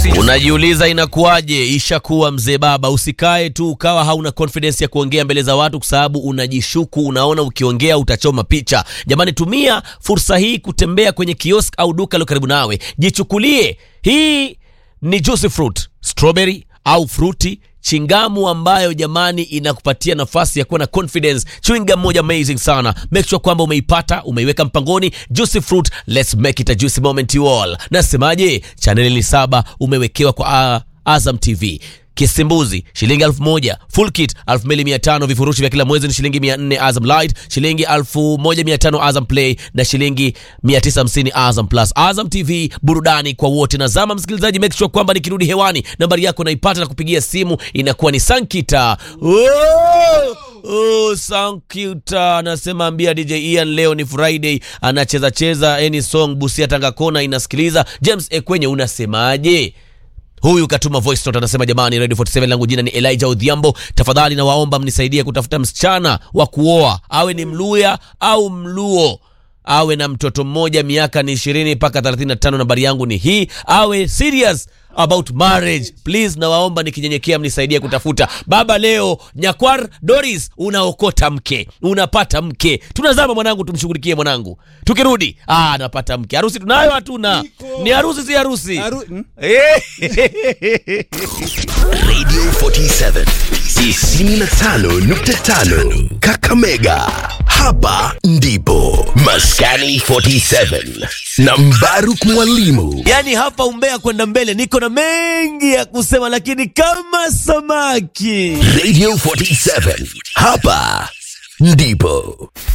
Unajiuliza inakuaje? Ishakuwa mzee baba. Usikae tu ukawa hauna confidence ya kuongea mbele za watu kwa sababu unajishuku, unaona ukiongea utachoma picha. Jamani, tumia fursa hii kutembea kwenye kiosk au duka lo karibu nawe. Jichukulie. Hii ni juicy fruit, strawberry au fruity chingamu ambayo jamani inakupatia nafasi ya kuwa na confidence. Chewing gum moja amazing sana. Make sure kwamba umeipata, umeiweka mpangoni. Juicy fruit, let's make it a juicy moment you all. Nasemaje? Channel 7 umewekewa kwa Azam TV. Kisimbuzi shilingi 1000, full kit 2500, vifurushi vya kila mwezi ni shilingi 400 Azam Lite, shilingi 1500 Azam Play na shilingi 950 Azam Plus. Azam TV, burudani kwa wote. Na zama msikilizaji, make sure kwamba nikirudi hewani nambari yako naipata na kupigia simu inakuwa ni Sankita. Sankita anasema ambia DJ Ian leo ni Friday, anacheza any song Busia Tanga Kona inasikiliza. James Ekwenye unasemaje? Huyu katuma voice note anasema jamani, Radio 47 langu jina ni Elijah Odhiambo. Tafadhali na waomba mnisaidie kutafuta msichana wa kuoa. Awe ni Mluya au Mluo. Awe na mtoto mmoja, miaka ni 20 mpaka 35. Nambari yangu ni hii. Awe serious about marriage. Please na waomba nikinyenyekea mnisaidie kutafuta. Baba leo Nyakwar Doris unaokota mke. Unapata mke. Tunazama mwanangu, tumshughulikie mwanangu. Tukirudi, napata mke. Harusi tunayo hatuna? Ni harusi si harusi. Radio 47 95.5 Kakamega. Hapa ndipo Maskani 47 na Mbaruk Mwalimu. Yani hapa Umbea kwenda mbele niko na mengi ya kusema, lakini kama samaki. Radio 47 hapa ndipo.